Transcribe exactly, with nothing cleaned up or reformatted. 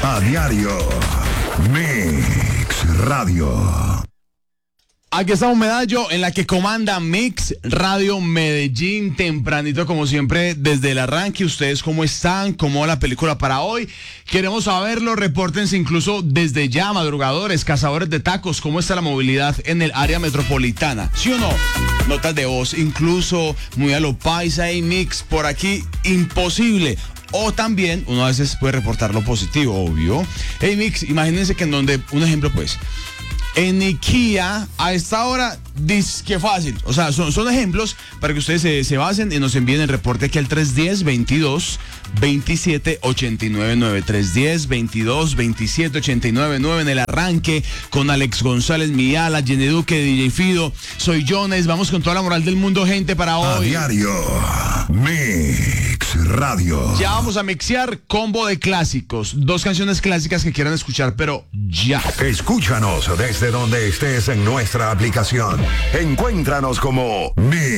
A diario. Mix Radio. Aquí estamos, Medallo, en la que comanda Mix Radio Medellín, tempranito como siempre desde el arranque. ¿Ustedes cómo están? ¿Cómo va la película para hoy? Queremos saberlo, repórtense incluso desde ya, madrugadores, cazadores de tacos, ¿cómo está la movilidad en el área metropolitana? ¿Sí o no? Notas de voz, incluso muy a lo paisa y Mix, por aquí, imposible. O también, uno a veces puede reportar lo positivo, obvio. Hey, Mix, imagínense que en donde, un ejemplo pues, en IKEA, a esta hora, dice que fácil. O sea, son, son ejemplos para que ustedes se, se basen y nos envíen el reporte aquí al tres uno cero, veintidós, veintisiete, ochenta y nueve nueve. tres uno cero, veintidós, veintisiete, ochenta y nueve nueve en el arranque con Alex González, Miala, Jenny Duque, D J Fido. Soy Jones. Vamos con toda la moral del mundo, gente, para hoy. A diario. Mix Radio. Ya vamos a mixear combo de clásicos. Dos canciones clásicas que quieran escuchar, pero ya. Escúchanos desde donde estés en nuestra aplicación. Encuéntranos como Mix